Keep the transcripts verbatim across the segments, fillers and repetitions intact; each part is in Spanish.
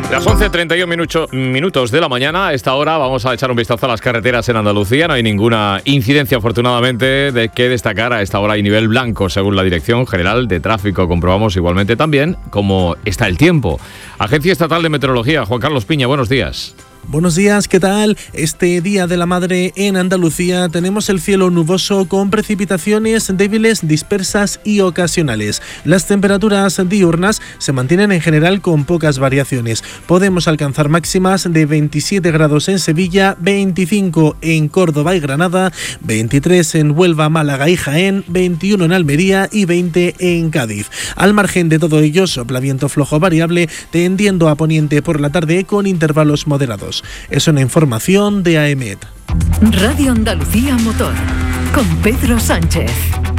Las once treinta y uno minutos de la mañana. A esta hora vamos a echar un vistazo a las carreteras en Andalucía. No hay ninguna incidencia, afortunadamente, de que destacar. A esta hora hay nivel blanco, según la Dirección General de Tráfico. Comprobamos igualmente también cómo está el tiempo. Agencia Estatal de Meteorología, Juan Carlos Piña, buenos días. Buenos días, ¿qué tal? Este Día de la Madre en Andalucía tenemos el cielo nuboso con precipitaciones débiles, dispersas y ocasionales. Las temperaturas diurnas se mantienen en general con pocas variaciones. Podemos alcanzar máximas de veintisiete grados en Sevilla, veinticinco en Córdoba y Granada, veintitrés en Huelva, Málaga y Jaén, veintiuno en Almería y veinte en Cádiz. Al margen de todo ello, sopla viento flojo variable tendiendo a poniente por la tarde con intervalos moderados. Es una información de A E M E T. Radio Andalucía Motor, con Pedro Sánchez.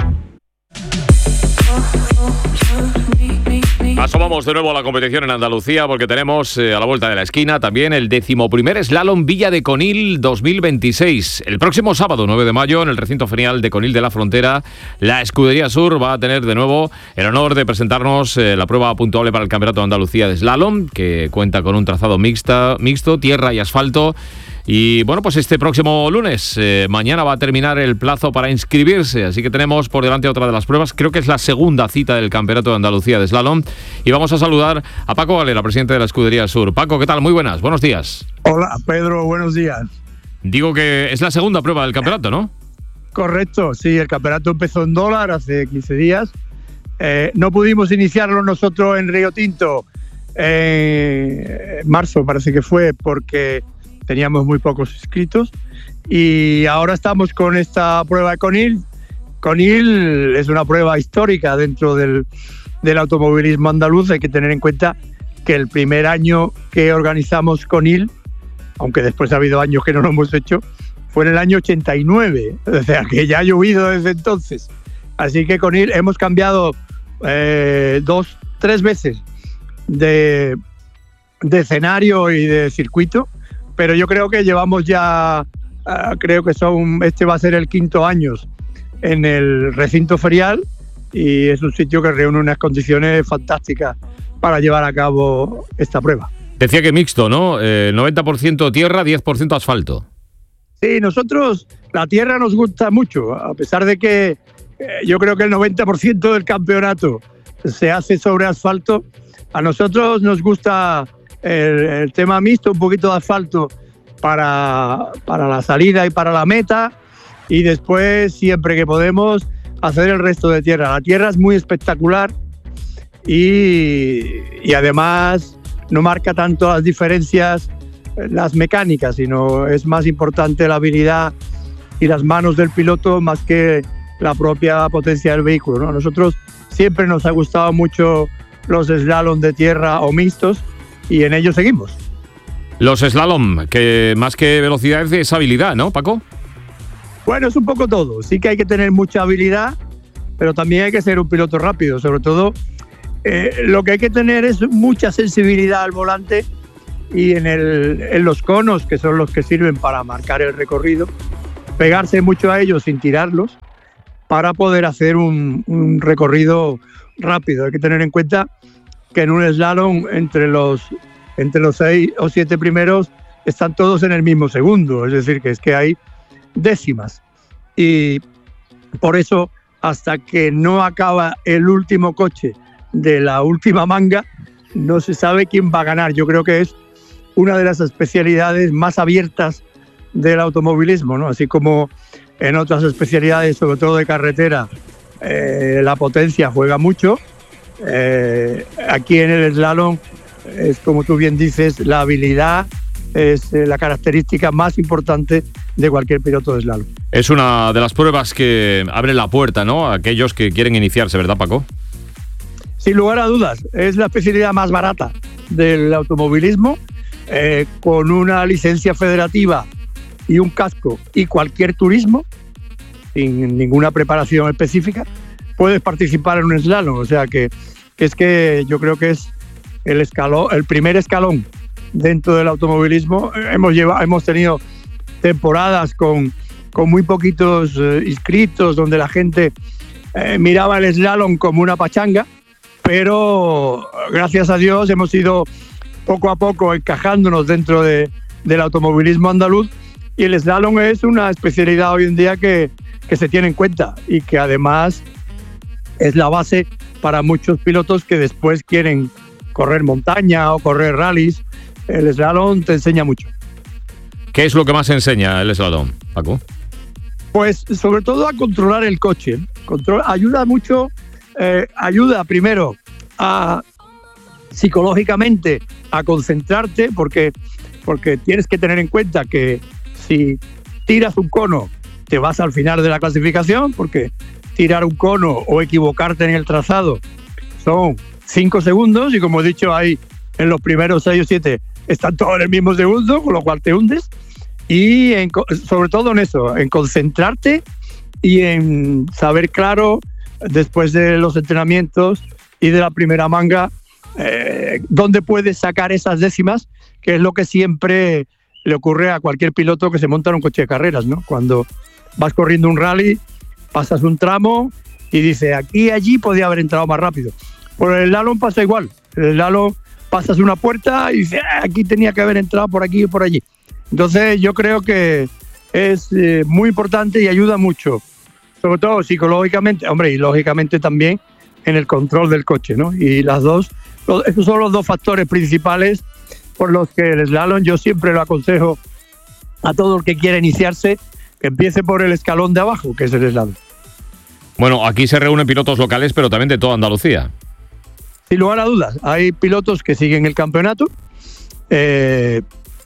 Asomamos de nuevo a la competición en Andalucía porque tenemos eh, a la vuelta de la esquina también el decimoprimer Slalom Villa de Conil dos mil veintiséis. El próximo sábado, nueve de mayo, en el recinto ferial de Conil de la Frontera, la Escudería Sur va a tener de nuevo el honor de presentarnos eh, la prueba puntuable para el Campeonato de Andalucía de Slalom, que cuenta con un trazado mixta, mixto, tierra y asfalto. Y bueno, pues este próximo lunes, eh, mañana va a terminar el plazo para inscribirse, así que tenemos por delante otra de las pruebas, creo que es la segunda cita del Campeonato de Andalucía de Slalom, y vamos a saludar a Paco Valera, presidente de la Escudería Sur. Paco, ¿qué tal? Muy buenas, buenos días. Hola, Pedro, buenos días. Digo que es la segunda prueba del campeonato, ¿no? Correcto, sí, el campeonato empezó en dólar hace quince días. Eh, no pudimos iniciarlo nosotros en Río Tinto en marzo, parece que fue, porque teníamos muy pocos inscritos, y ahora estamos con esta prueba de Conil. Conil es una prueba histórica dentro del, del automovilismo andaluz. Hay que tener en cuenta que el primer año que organizamos Conil, aunque después ha habido años que no lo hemos hecho, fue en el año ochenta y nueve, o sea que ya ha llovido desde entonces. Así que Conil hemos cambiado eh, dos, tres veces de, de escenario y de circuito, pero yo creo que llevamos ya, uh, creo que son, este va a ser el quinto año en el recinto ferial, y es un sitio que reúne unas condiciones fantásticas para llevar a cabo esta prueba. Decía que mixto, ¿no? Eh, noventa por ciento tierra, diez por ciento asfalto. Sí, nosotros, la tierra nos gusta mucho, a pesar de que eh, yo creo que el noventa por ciento del campeonato se hace sobre asfalto. A nosotros nos gusta El, el tema mixto, un poquito de asfalto para, para la salida y para la meta, y después, siempre que podemos, hacer el resto de tierra. La tierra es muy espectacular y, y además no marca tanto las diferencias las mecánicas, sino es más importante la habilidad y las manos del piloto más que la propia potencia del vehículo, ¿no? A nosotros siempre nos ha gustado mucho los slalom de tierra o mixtos, y en ello seguimos. Los slalom, que más que velocidad es habilidad, ¿no, Paco? Bueno, es un poco todo. Sí que hay que tener mucha habilidad, pero también hay que ser un piloto rápido. Sobre todo, eh, lo que hay que tener es mucha sensibilidad al volante, y en, el, en los conos, que son los que sirven para marcar el recorrido, pegarse mucho a ellos sin tirarlos para poder hacer un, un recorrido rápido. Hay que tener en cuenta que en un slalom entre los, entre los seis o siete primeros están todos en el mismo segundo, es decir, que es que hay décimas, y por eso hasta que no acaba el último coche de la última manga no se sabe quién va a ganar. Yo creo que es una de las especialidades más abiertas del automovilismo, ¿no? Así como en otras especialidades, sobre todo de carretera, eh, la potencia juega mucho. Eh, aquí en el slalom es, como tú bien dices, la habilidad es eh, la característica más importante de cualquier piloto de slalom. Es una de las pruebas que abre la puerta, ¿no?, a aquellos que quieren iniciarse, ¿verdad, Paco? Sin lugar a dudas, es la especialidad más barata del automovilismo, eh, con una licencia federativa y un casco y cualquier turismo, sin ninguna preparación específica, puedes participar en un slalom. O sea que, que es que yo creo que es el escalón, el primer escalón dentro del automovilismo. Hemos llevado, hemos tenido temporadas con, con muy poquitos eh, inscritos, donde la gente eh, miraba el slalom como una pachanga, pero gracias a Dios hemos ido poco a poco encajándonos dentro de, del automovilismo andaluz, y el slalom es una especialidad hoy en día que, que se tiene en cuenta y que además es la base para muchos pilotos que después quieren correr montaña o correr rallies. El slalom te enseña mucho. ¿Qué es lo que más enseña el slalom, Paco? Pues sobre todo a controlar el coche. Control, ayuda mucho, eh, ayuda primero a psicológicamente a concentrarte, porque, porque tienes que tener en cuenta que si tiras un cono te vas al final de la clasificación, porque tirar un cono o equivocarte en el trazado son cinco segundos y, como he dicho, ahí en los primeros seis o siete están todos en el mismo segundo, con lo cual te hundes. Y en, sobre todo en eso, en concentrarte y en saber claro, después de los entrenamientos y de la primera manga, eh, dónde puedes sacar esas décimas, que es lo que siempre le ocurre a cualquier piloto que se monta en un coche de carreras, ¿no? Cuando vas corriendo un rally, pasas un tramo y dices, aquí y allí podía haber entrado más rápido. Por el slalom pasa igual. El slalom pasas una puerta y dices, ah, aquí tenía que haber entrado por aquí y por allí. Entonces yo creo que es eh, muy importante y ayuda mucho, sobre todo psicológicamente, hombre, y lógicamente también en el control del coche, ¿no? Y las dos, los, esos son los dos factores principales por los que el slalom yo siempre lo aconsejo a todo el que quiera iniciarse, que empiece por el escalón de abajo, que es el slalom. Bueno, aquí se reúnen pilotos locales, pero también de toda Andalucía. Sin lugar a dudas, hay pilotos que siguen el campeonato, eh,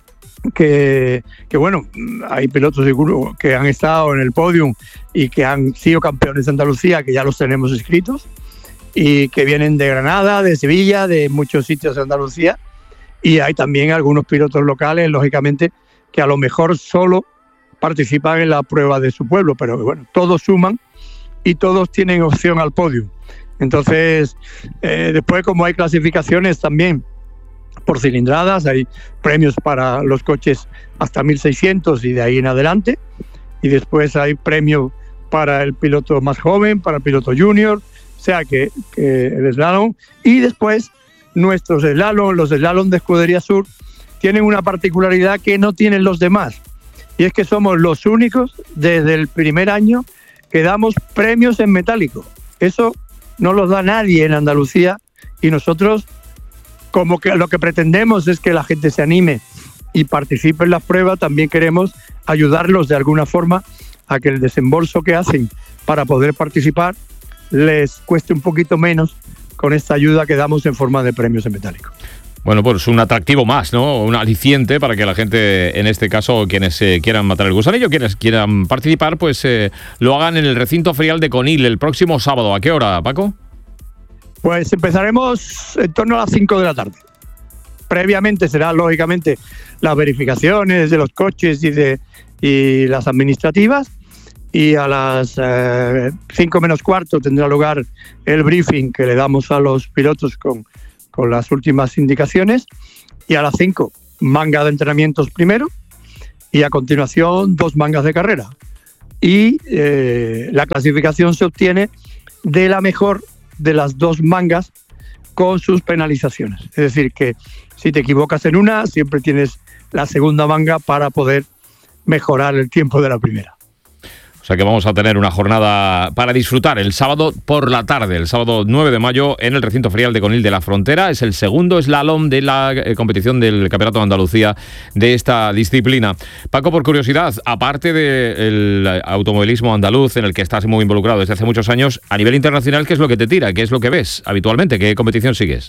que, que bueno, hay pilotos seguro que han estado en el podium y que han sido campeones de Andalucía, que ya los tenemos inscritos, y que vienen de Granada, de Sevilla, de muchos sitios de Andalucía, y hay también algunos pilotos locales, lógicamente, que a lo mejor solo participan en la prueba de su pueblo, pero bueno, todos suman y todos tienen opción al podio. Entonces, eh, después, como hay clasificaciones también por cilindradas, hay premios para los coches hasta mil seiscientos y de ahí en adelante, y después hay premio para el piloto más joven, para el piloto junior, o sea que, que el slalom, y después nuestros slalom, los slalom de Escudería Sur, tienen una particularidad que no tienen los demás, y es que somos los únicos desde el primer año que damos premios en metálico. Eso no los da nadie en Andalucía, y nosotros, como que lo que pretendemos es que la gente se anime y participe en las pruebas, también queremos ayudarlos de alguna forma a que el desembolso que hacen para poder participar les cueste un poquito menos con esta ayuda que damos en forma de premios en metálico. Bueno, pues un atractivo más, ¿no? Un aliciente para que la gente, en este caso, quienes eh, quieran matar el gusanillo, quienes quieran participar, pues eh, lo hagan en el recinto ferial de Conil el próximo sábado. ¿A qué hora, Paco? Pues empezaremos en torno a las cinco de la tarde. Previamente serán, lógicamente, las verificaciones de los coches y de y las administrativas, y a las eh, cinco menos cuarto tendrá lugar el briefing que le damos a los pilotos con, con las últimas indicaciones, y a las cinco manga de entrenamientos primero y a continuación dos mangas de carrera, y eh, la clasificación se obtiene de la mejor de las dos mangas con sus penalizaciones. Es decir, que si te equivocas en una, siempre tienes la segunda manga para poder mejorar el tiempo de la primera. O sea que vamos a tener una jornada para disfrutar el sábado por la tarde, el sábado nueve de mayo, en el recinto ferial de Conil de la Frontera. Es el segundo slalom de la eh, competición del Campeonato de Andalucía de esta disciplina. Paco, por curiosidad, aparte del automovilismo andaluz en el que estás muy involucrado desde hace muchos años, a nivel internacional, ¿qué es lo que te tira? ¿Qué es lo que ves habitualmente? ¿Qué competición sigues?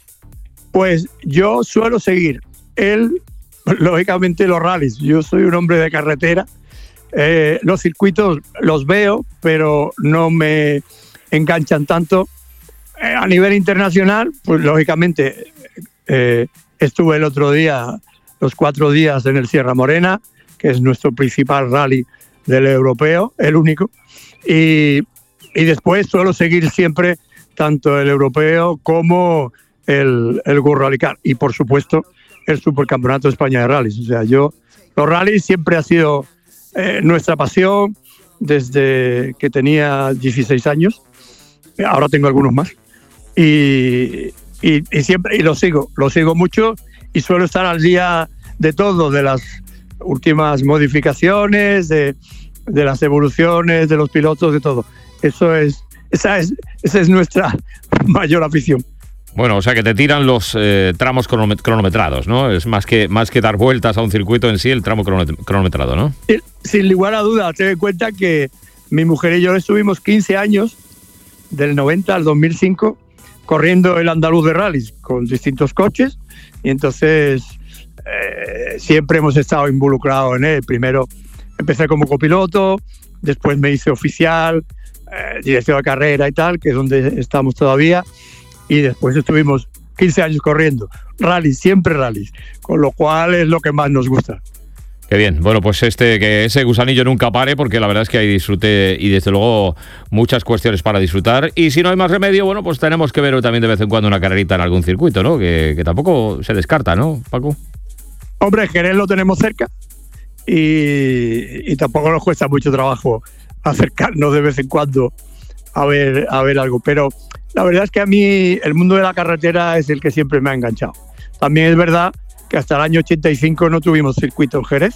Pues yo suelo seguir el, lógicamente, los rallies. Yo soy un hombre de carretera. Eh, los circuitos los veo, pero no me enganchan tanto. Eh, a nivel internacional, pues lógicamente eh, estuve el otro día, los cuatro días en el Sierra Morena, que es nuestro principal rally del europeo, el único, y, y después suelo seguir siempre tanto el europeo como el, el World Rally Car, y por supuesto el Supercampeonato de España de Rallys. O sea, yo, los rallies siempre ha sido Eh, nuestra pasión desde que tenía dieciséis años. Ahora tengo algunos más y, y, y siempre y lo sigo, lo sigo mucho, y suelo estar al día de todo, de las últimas modificaciones, de, de las evoluciones de los pilotos, de todo. Eso es, esa es, esa es nuestra mayor afición. Bueno, o sea que te tiran los eh, tramos cronometrados, ¿no? Es más que más que dar vueltas a un circuito en sí, el tramo cronometrado, ¿no? Sin, sin lugar a duda, ten en cuenta que mi mujer y yo estuvimos quince años, del noventa al dos mil cinco, corriendo el andaluz de rallies con distintos coches, y entonces eh, siempre hemos estado involucrados en él. Primero empecé como copiloto, después me hice oficial, eh, dirección de carrera y tal, que es donde estamos todavía. Y después estuvimos quince años corriendo. Rallys, siempre rallies. Con lo cual es lo que más nos gusta. Qué bien. Bueno, pues este que ese gusanillo nunca pare, porque la verdad es que hay disfrute y desde luego muchas cuestiones para disfrutar. Y si no hay más remedio, bueno, pues tenemos que ver también de vez en cuando una carrerita en algún circuito, ¿no? Que, que tampoco se descarta, ¿no, Paco? Hombre, Jerez lo tenemos cerca y, y tampoco nos cuesta mucho trabajo acercarnos de vez en cuando a ver, a ver algo. Pero la verdad es que a mí el mundo de la carretera es el que siempre me ha enganchado. También es verdad que hasta el año ochenta y cinco no tuvimos circuito en Jerez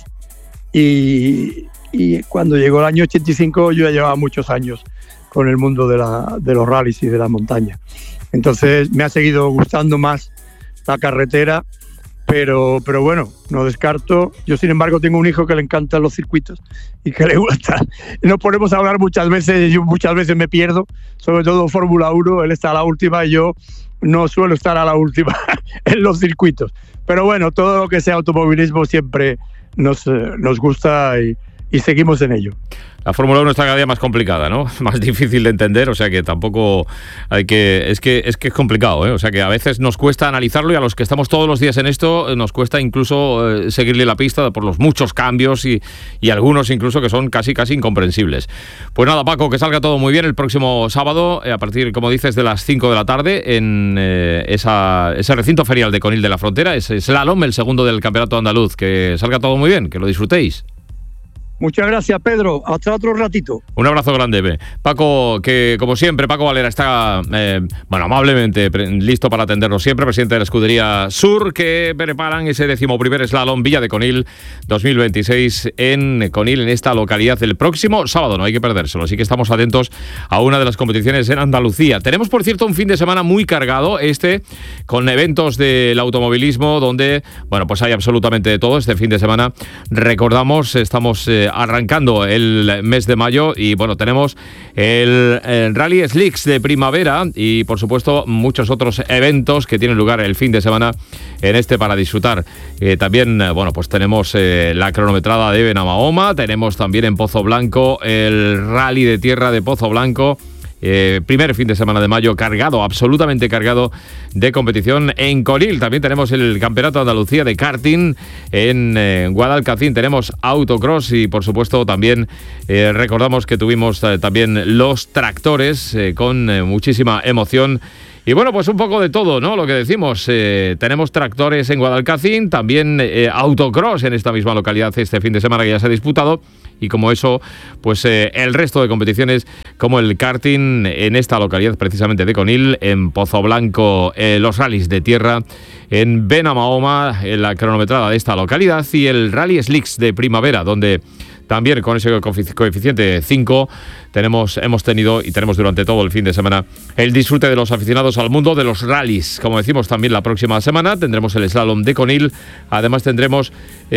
y, y cuando llegó el año ochenta y cinco yo ya llevaba muchos años con el mundo de, la, de los rallies y de la montaña. Entonces me ha seguido gustando más la carretera, pero, pero bueno, no descarto. Yo, sin embargo, tengo un hijo que le encantan los circuitos y que le gusta. Nos ponemos a hablar muchas veces, yo muchas veces me pierdo, sobre todo Fórmula uno, él está a la última y yo no suelo estar a la última en los circuitos. Pero bueno, todo lo que sea automovilismo siempre nos, nos gusta y, y seguimos en ello. La Fórmula uno está cada día más complicada, ¿no? Más difícil de entender, o sea que tampoco hay que... Es que es que es complicado, ¿eh? O sea que a veces nos cuesta analizarlo y a los que estamos todos los días en esto nos cuesta incluso eh, seguirle la pista por los muchos cambios y, y algunos incluso que son casi casi incomprensibles. Pues nada, Paco, que salga todo muy bien el próximo sábado, eh, a partir, como dices, de las cinco de la tarde en eh, esa, ese recinto ferial de Conil de la Frontera, ese slalom, el segundo del Campeonato Andaluz. Que salga todo muy bien, que lo disfrutéis. Muchas gracias, Pedro. Hasta otro ratito. Un abrazo grande. Paco, que como siempre, Paco Valera está, eh, bueno, amablemente listo para atendernos siempre, presidente de la Escudería Sur, que preparan ese decimoprimer slalom Villa de Conil dos mil veintiséis en Conil, en esta localidad, el próximo sábado. No hay que perdérselo, así que estamos atentos a una de las competiciones en Andalucía. Tenemos, por cierto, un fin de semana muy cargado, este, con eventos del automovilismo, donde, bueno, pues hay absolutamente de todo. Este fin de semana, recordamos, estamos... Eh, arrancando el mes de mayo y bueno, tenemos el, el Rally Slicks de primavera y por supuesto muchos otros eventos que tienen lugar el fin de semana en este para disfrutar. Eh, también, bueno, pues tenemos eh, la cronometrada de Benamahoma, tenemos también en Pozo Blanco el Rally de Tierra de Pozo Blanco. Eh, primer fin de semana de mayo cargado, absolutamente cargado de competición en Conil. También tenemos el Campeonato de Andalucía de karting en eh, Guadalcacín. Tenemos autocross y por supuesto también eh, recordamos que tuvimos eh, también los tractores eh, con eh, muchísima emoción. Y bueno, pues un poco de todo, ¿no? Lo que decimos, eh, tenemos tractores en Guadalcacín, también eh, autocross en esta misma localidad este fin de semana que ya se ha disputado. Y como eso, pues eh, el resto de competiciones, como el karting en esta localidad precisamente de Conil, en Pozo Blanco, eh, los rallies de tierra, en Benamahoma, en la cronometrada de esta localidad, y el Rally Slicks de primavera, donde también con ese coeficiente cinco tenemos, hemos tenido y tenemos durante todo el fin de semana el disfrute de los aficionados al mundo de los rallies. Como decimos, también la próxima semana tendremos el slalom de Conil. Además tendremos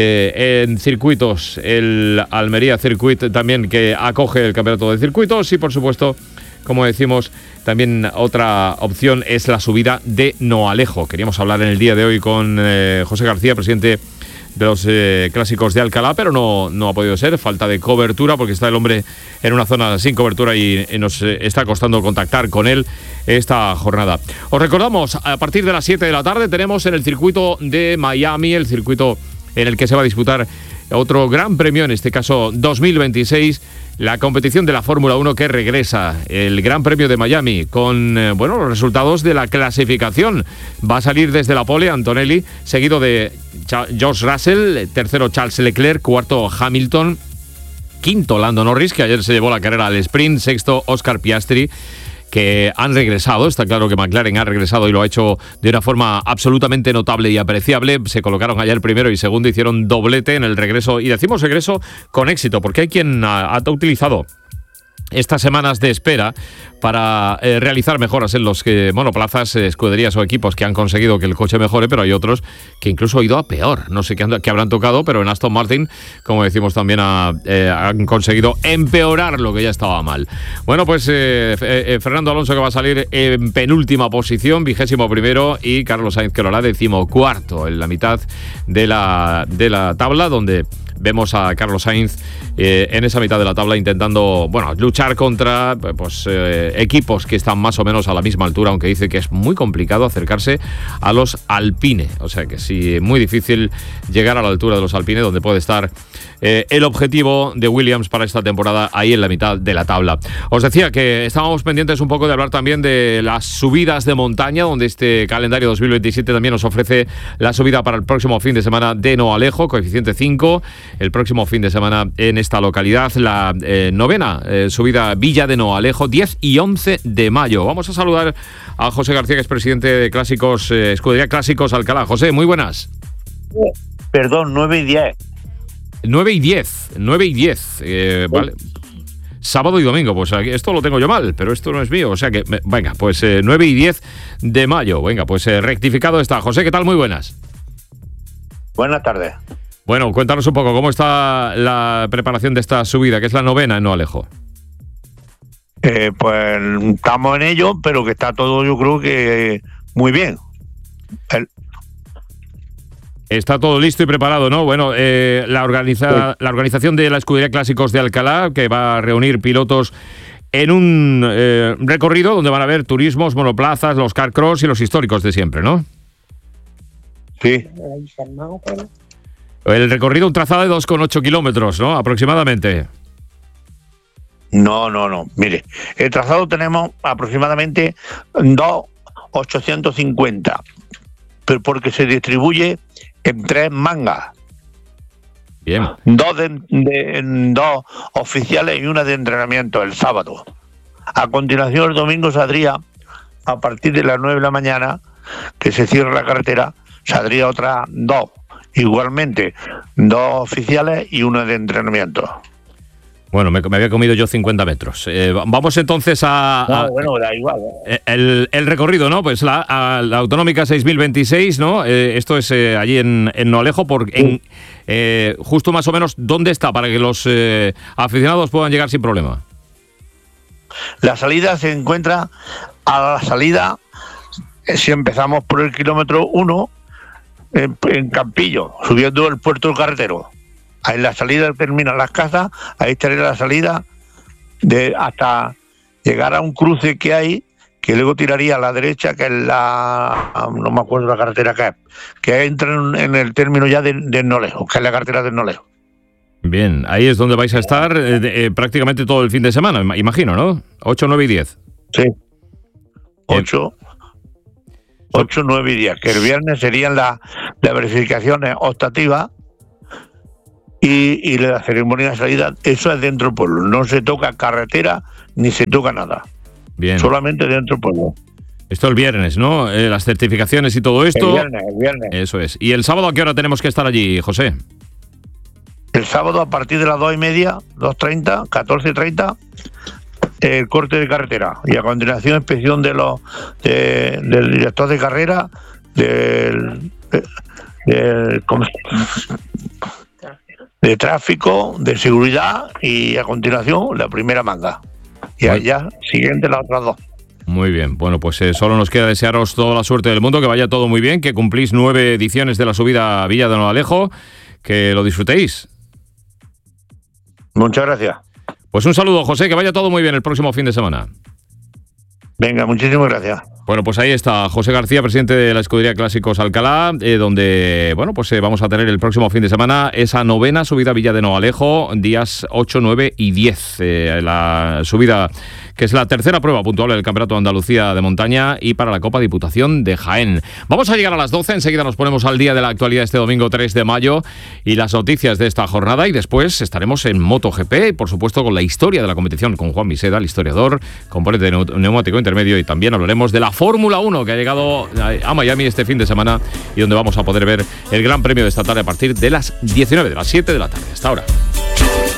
eh, en circuitos el Almería Circuit también, que acoge el campeonato de circuitos. Y por supuesto, como decimos, también otra opción es la subida de Noalejo. Queríamos hablar en el día de hoy con eh, José García, presidente de los eh, clásicos de Alcalá, pero no, no ha podido ser, falta de cobertura, porque está el hombre en una zona sin cobertura y, y nos eh, está costando contactar con él esta jornada. Os recordamos, a partir de las siete de la tarde tenemos en el circuito de Miami, el circuito en el que se va a disputar otro gran premio, en este caso dos mil veintiséis, la competición de la Fórmula uno que regresa, el Gran Premio de Miami, con eh, bueno, los resultados de la clasificación. Va a salir desde la pole Antonelli, seguido de Ch- George Russell, tercero Charles Leclerc, cuarto Hamilton, quinto Lando Norris, que ayer se llevó la carrera al sprint, sexto Oscar Piastri, que han regresado. Está claro que McLaren ha regresado y lo ha hecho de una forma absolutamente notable y apreciable. Se colocaron ayer primero y segundo, hicieron doblete en el regreso, y decimos regreso con éxito, porque hay quien ha, ha utilizado estas semanas de espera para eh, realizar mejoras en los que monoplazas, eh, escuderías o equipos que han conseguido que el coche mejore, pero hay otros que incluso han ido a peor. No sé qué, qué habrán tocado, pero en Aston Martin, como decimos, también ha, eh, han conseguido empeorar lo que ya estaba mal. Bueno, pues eh, eh, Fernando Alonso, que va a salir en penúltima posición, vigésimo primero, y Carlos Sainz, que lo hará decimocuarto en la mitad de la, de la tabla, donde vemos a Carlos Sainz eh, en esa mitad de la tabla intentando, bueno, luchar contra pues, eh, equipos que están más o menos a la misma altura, aunque dice que es muy complicado acercarse a los Alpine. O sea que sí, muy difícil llegar a la altura de los Alpine, donde puede estar eh, el objetivo de Williams para esta temporada, ahí en la mitad de la tabla. Os decía que estábamos pendientes un poco de hablar también de las subidas de montaña, donde este calendario dos mil veintisiete también nos ofrece la subida para el próximo fin de semana de Noalejo, coeficiente cinco. El próximo fin de semana en esta localidad, la eh, novena eh, subida Villa de Noalejo, diez y once de mayo. Vamos a saludar a José García, que es presidente de Clásicos, eh, Escudería Clásicos Alcalá. José, muy buenas. Perdón, nueve y diez. nueve y diez, nueve y diez, eh, vale. Sábado y domingo, pues aquí, esto lo tengo yo mal, pero esto no es mío, o sea que, venga, pues eh, nueve y diez de mayo, venga, pues eh, rectificado está. José, ¿qué tal? Muy buenas. Buenas tardes. Bueno, cuéntanos un poco, ¿cómo está la preparación de esta subida, que es la novena en Noalejo? Eh, pues estamos en ello, pero que está todo, yo creo que muy bien. El... Está todo listo y preparado, ¿no? Bueno, eh, la, organiza, sí. la organización de la Escudería Clásicos de Alcalá, que va a reunir pilotos en un eh, recorrido donde van a haber turismos, monoplazas, los carcross y los históricos de siempre, ¿no? Sí. El recorrido, un trazado de dos coma ocho kilómetros, ¿no? Aproximadamente. No, no, no. Mire, el trazado tenemos aproximadamente dos mil ochocientos cincuenta, pero porque se distribuye en tres mangas. Bien. Dos, de, de, dos oficiales y una de entrenamiento el sábado. A continuación, el domingo saldría, a partir de las nueve de la mañana, que se cierra la carretera, saldría otras dos. Igualmente, dos oficiales y uno de entrenamiento. Bueno, me, me había comido yo cincuenta metros. Eh, vamos entonces a... a no, bueno, da igual. ¿eh? El, el recorrido, ¿no? Pues la, a, la Autonómica seis mil veintiséis, ¿no? Eh, esto es eh, allí en, en Noalejo, por, en, eh, justo más o menos, ¿dónde está? Para que los eh, aficionados puedan llegar sin problema. La salida se encuentra a la salida, si empezamos por el kilómetro uno, En, en Campillo, subiendo el puerto del carretero. Ahí la salida terminan las casas, ahí estaría la salida de hasta llegar a un cruce que hay, que luego tiraría a la derecha, que es la, no me acuerdo la carretera que es, que entra en, en el término ya de, de Noalejo, que es la carretera de Noalejo. Bien, ahí es donde vais a estar eh, eh, prácticamente todo el fin de semana, imagino, ¿no? ocho, nueve y diez. Sí. ocho. ocho, nueve y diez, que el viernes serían las la verificaciones optativas y, y la ceremonia de salida. Eso es dentro del pueblo, no se toca carretera ni se toca nada. Bien. Solamente dentro del pueblo. Esto el viernes, ¿no? Eh, las certificaciones y todo esto. El viernes, el viernes. Eso es. ¿Y el sábado a qué hora tenemos que estar allí, José? El sábado a partir de las dos y media, dos treinta, catorce treinta, el corte de carretera, y a continuación inspección de los de, del director de carrera, del, del de tráfico, de seguridad, y a continuación la primera manga, y allá siguiente las otras dos. Muy bien, bueno, pues eh, solo nos queda desearos toda la suerte del mundo, que vaya todo muy bien, que cumplís nueve ediciones de la subida a Villa de Noalejo, que lo disfrutéis. Muchas gracias. Pues un saludo, José, que vaya todo muy bien el próximo fin de semana. Venga, muchísimas gracias. Bueno, pues ahí está José García, presidente de la Escudería Clásicos Alcalá, eh, donde, bueno, pues eh, vamos a tener el próximo fin de semana esa novena subida a Villa de Noalejo, días ocho, nueve y diez. Eh, la subida que es la tercera prueba puntuable del Campeonato de Andalucía de Montaña y para la Copa Diputación de Jaén. Vamos a llegar a las doce, enseguida nos ponemos al día de la actualidad este domingo tres de mayo y las noticias de esta jornada, y después estaremos en MotoGP, por supuesto con la historia de la competición con Juan Viseda, el historiador, componente de neumático intermedio y también hablaremos de la Fórmula uno que ha llegado a Miami este fin de semana y donde vamos a poder ver el Gran Premio de esta tarde a partir de las diecinueve, de las siete de la tarde. Hasta ahora.